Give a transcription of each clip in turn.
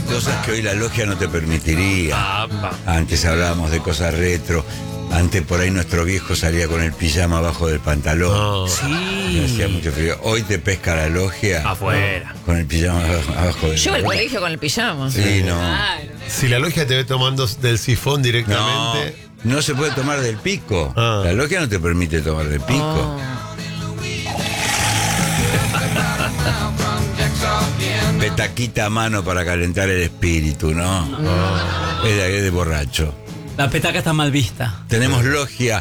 cosas que hoy la logia no te permitiría. Antes hablábamos de cosas retro. Antes por ahí nuestro viejo salía con el pijama abajo del pantalón. Sí. Hacía mucho frío. Hoy te pesca la logia. Afuera. Con el pijama abajo del Yo al colegio con el pijama. Sí, no. Si la logia te ve tomando del sifón directamente. No se puede tomar del pico. La logia no te permite tomar del pico. Petaquita a mano para calentar el espíritu, ¿no? Es de borracho. La petaca está mal vista. Tenemos logia.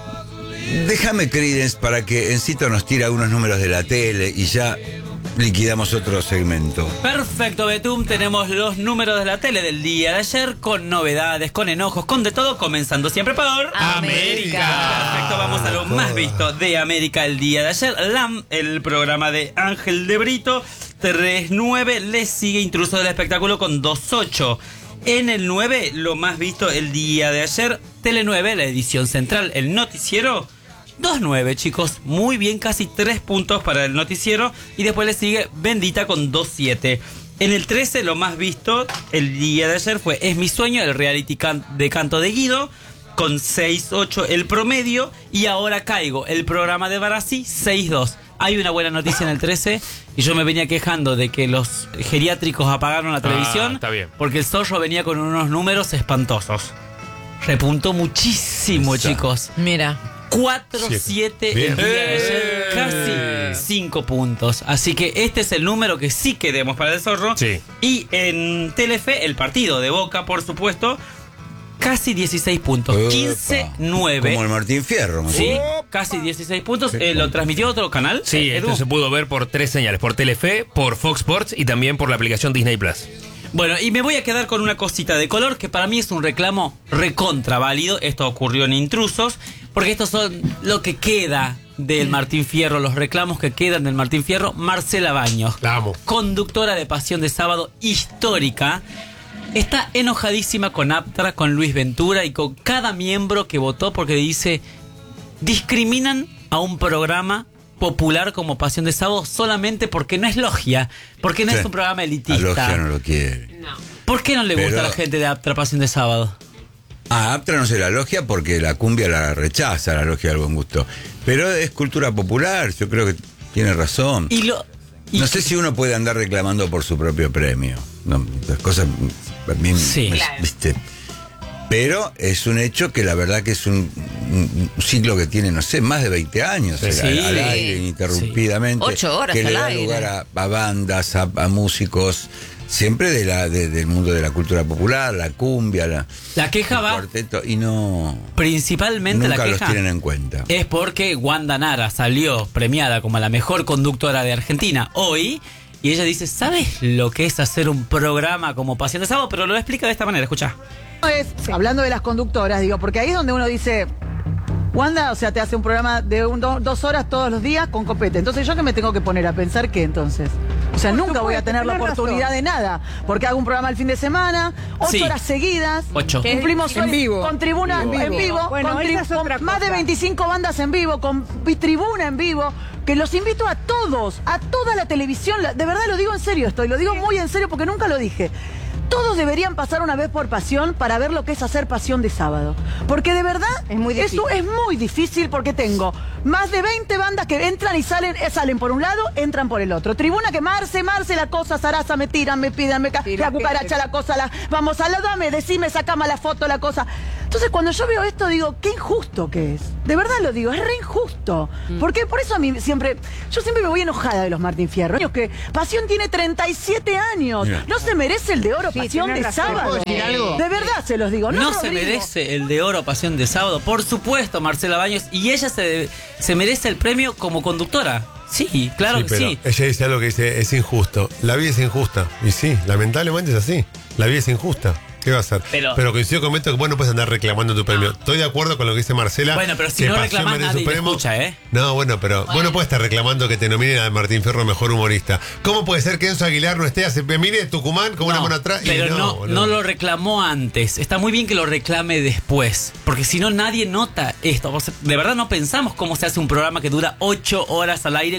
Déjame, Creedence, para que Encito nos tire algunos números de la tele y ya liquidamos otro segmento. Perfecto, Betum. Tenemos los números de la tele del día de ayer, con novedades, con enojos, con de todo, comenzando siempre por América. Perfecto, vamos a lo más visto de América el día de ayer. LAM, el programa de Ángel de Brito, 3-9, le sigue Intruso del Espectáculo con 2-8. En el 9, lo más visto el día de ayer, Tele 9, la edición central, el noticiero, 2-9, chicos. Muy bien, casi 3 puntos para el noticiero. Y después le sigue Bendita con 2-7. En el 13, lo más visto el día de ayer fue Es mi sueño, el reality de canto de Guido, con 6-8 el promedio. Y Ahora caigo, el programa de Barassi, 6-2. Hay una buena noticia en el 13 y yo me venía quejando de que los geriátricos apagaron la televisión. Está bien. Porque el Zorro venía con unos números espantosos. Repuntó muchísimo, chicos. Mira. 4-7 el día de ayer, casi 5 puntos. Así que este es el número que sí queremos para el Zorro. Sí. Y en Telefe, el partido de Boca, por supuesto, casi 16 puntos. 15-9. Como el Martín Fierro. ¿No? Sí, casi 16 puntos. ¿Lo transmitió otro canal? Sí, esto se pudo ver por 3 señales: por Telefe, por Fox Sports y también por la aplicación Disney Plus. Bueno, y me voy a quedar con una cosita de color que para mí es un reclamo recontra válido. Esto ocurrió en Intrusos, porque estos son lo que queda del Martín Fierro, los reclamos que quedan del Martín Fierro. Marcela Baños, La amo. conductora de Pasión de Sábado histórica, está enojadísima con Aptra, con Luis Ventura y con cada miembro que votó, porque dice: discriminan a un programa popular como Pasión de Sábado solamente porque no es logia, porque no es un programa elitista. La logia no lo quiere. ¿Por qué no le gusta a la gente de Aptra Pasión de Sábado? A Aptra no se la logia porque la cumbia la rechaza, la logia del buen gusto. Pero es cultura popular, yo creo que tiene razón. No sé si uno puede andar reclamando por su propio premio. No, las cosas sí, ¿viste? Pero es un hecho que la verdad que es un ciclo que tiene, no sé, más de 20 años al aire, ininterrumpidamente. 8 horas que al le da aire. lugar a bandas, a músicos, siempre del mundo de la cultura popular, la cumbia, la queja va cuarteto, y no, principalmente nunca la los queja tienen en cuenta. es porque Wanda Nara salió premiada como la mejor conductora de Argentina hoy, y ella dice: ¿sabes lo que es hacer un programa como Pasión de Sábado? Pero lo explica de esta manera, escuchá. Hablando de las conductoras, digo, porque ahí es donde uno dice: Wanda, o sea, te hace un programa de 2 horas todos los días con copete. Entonces, ¿yo qué me tengo que poner a pensar qué entonces? O sea, nunca voy a tener la oportunidad de nada, porque hago un programa el fin de semana, 8 horas seguidas. 8. Cumplimos En vivo. con tribuna en vivo, Bueno, con, esa es otra con más de cosa. 25 bandas en vivo, con tribuna en vivo, que los invito a todos, a toda la televisión. De verdad lo digo en serio esto, y lo digo muy en serio porque nunca lo dije. Todos deberían pasar una vez por Pasión para ver lo que es hacer Pasión de Sábado. Porque de verdad Es muy difícil. eso es muy difícil, porque tengo más de 20 bandas que entran y salen por un lado, entran por el otro. Tribuna que Marce, la cosa, Sarasa, me tiran, me piden, Sí, la cucaracha, la cosa, vamos a la dame, decime, sacame la foto, la cosa. Entonces cuando yo veo esto digo, qué injusto que es. De verdad lo digo, es re injusto. Porque por eso a mí yo siempre me voy enojada de los Martín Fierro. Que Pasión tiene 37 años. Mira. No se merece el de oro Pasión tenés de razón. Sábado. ¿Puedo decir algo? De verdad se los digo. No se Rodrigo. merece el de oro Pasión de Sábado, por supuesto, Marcela Baños, y ella se merece el premio como conductora. Sí, claro que pero sí. ella dice algo que dice: es injusto. La vida es injusta. Y sí, lamentablemente es así. La vida es injusta. ¿Qué va a hacer? Pero coincido con Beto que vos no puedes andar reclamando tu premio. Estoy de acuerdo con lo que dice Marcela. Bueno, pero si que no Pasión reclamás, merece nadie su te premio. escucha, ¿eh? No, bueno, pero vos no puedes estar reclamando que te nominen a Martín Fierro mejor humorista. ¿Cómo puede ser que Enzo Aguilar no esté? Mire Tucumán con una mano atrás y pero no no lo reclamó antes. Está muy bien que lo reclame después, porque si no nadie nota esto. O sea, de verdad no pensamos cómo se hace un programa que dura 8 horas al aire con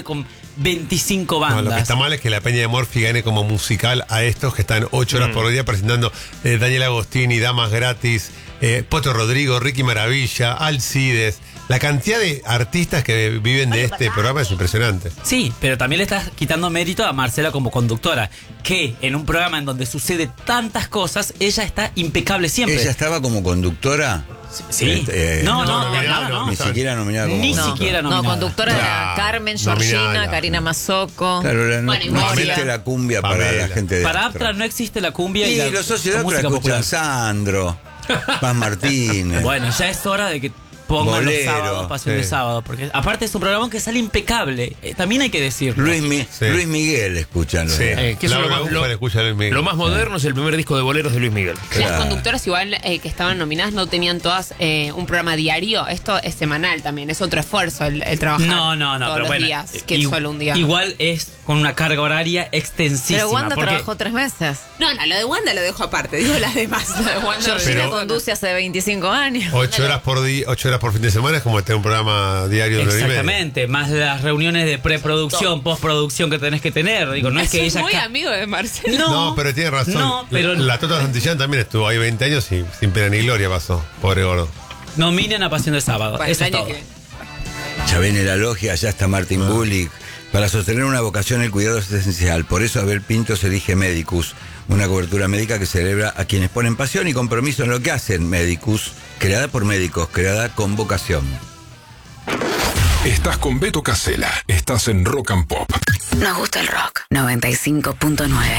25 bandas. No, lo que está mal es que la Peña de Morphy gane como musical a estos que están 8 horas por día presentando Daniel Agostini, Damas Gratis, Poto Rodrigo, Ricky Maravilla, Alcides. La cantidad de artistas que viven de este programa es impresionante. Sí, pero también le estás quitando mérito a Marcela como conductora, que en un programa en donde sucede tantas cosas, ella está impecable siempre. ¿Ella estaba como conductora? Sí. No. Ni siquiera nominada como Ni conductora. siquiera nominada. No, conductora era Carmen, Georgina, nominada. Karina Mazzocco. Claro, no Moria. existe la cumbia para Pamela. la gente de Para Astra. Aptra no existe la cumbia Y y la los socios de la Astra música escuchan popular. Sandro, Paz Martínez. Bueno, ya es hora de que pongan los Bolero, sábados, Pasión de sí. Sábado, porque aparte es un programa que sale impecable. También hay que decirlo. Luis Sí. Miguel escuchan los Sí. de- que eso es Laura lo más- Ufal lo- escucha a Luis Miguel. Lo más moderno es el primer disco de boleros de Luis Miguel. Claro. Las conductoras igual que estaban nominadas no tenían todas un programa diario. Esto es semanal también, es otro esfuerzo el trabajar No, todos pero los bueno, días, que solo un día. Igual es con una carga horaria extensísima. Pero Wanda porque trabajó 3 meses. No, lo de Wanda lo dejo aparte, digo las demás. Lo de Wanda Georgina Pero- conduce hace 25 años. 8 horas por día, 8 horas por fin de semana es como tener un programa diario de 9:30. Exactamente, más las reuniones de preproducción, postproducción que tenés que tener. Digo, no es que ella muy amigo de Marcelo. No, pero tiene razón. No, pero la Tota Santillán también estuvo ahí 20 años y sin pena ni gloria pasó. Pobre gordo. nominen a Pasión de Sábado. Bueno, Eso el es año todo. que- Ya viene la logia, ya está Martín Bullick. Para sostener una vocación, el cuidado es esencial. Por eso Abel Pintos elige Medicus, una cobertura médica que celebra a quienes ponen pasión y compromiso en lo que hacen. Medicus, creada por médicos, creada con vocación. Estás con Beto Casella. Estás en Rock and Pop. Nos gusta el rock. 95.9.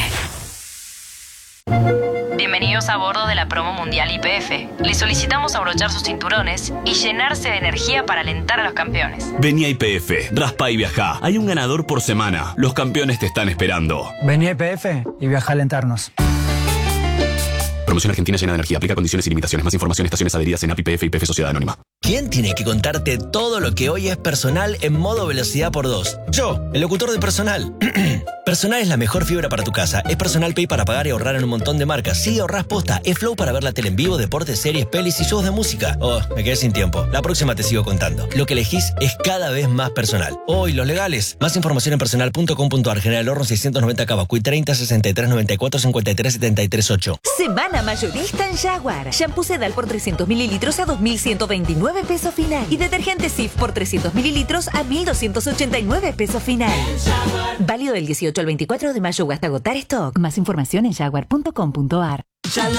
Bienvenidos a bordo de la promo mundial YPF. Les solicitamos abrochar sus cinturones y llenarse de energía para alentar a los campeones. Vení a YPF, raspa y viajá. Hay un ganador por semana. Los campeones te están esperando. Vení a YPF y viaja a alentarnos. Promoción Argentina llena de energía. Aplica condiciones y limitaciones. Más información, estaciones adheridas en API, YPF Sociedad Anónima. ¿Quién tiene que contarte todo lo que hoy es Personal en modo velocidad por 2? Yo, el locutor de Personal. Personal es la mejor fibra para tu casa. Es Personal Pay para pagar y ahorrar en un montón de marcas. Sí, ahorrás posta. Es Flow para ver la tele en vivo, deportes, series, pelis y shows de música. Oh, me quedé sin tiempo. La próxima te sigo contando. Lo que elegís es cada vez más personal. Oh, y los legales. Más información en personal.com.ar. General Horno 690 Cavacuy 30 63 94 53 73 8. Semana mayorista en Jaguar. Shampoo Sedal por 300 mililitros a 2.129 pesos final. Y detergente Cif por 300 mililitros a 1.289 pesos final. Válido del 18 al 24 de mayo o hasta agotar stock. Más información en jaguar.com.ar.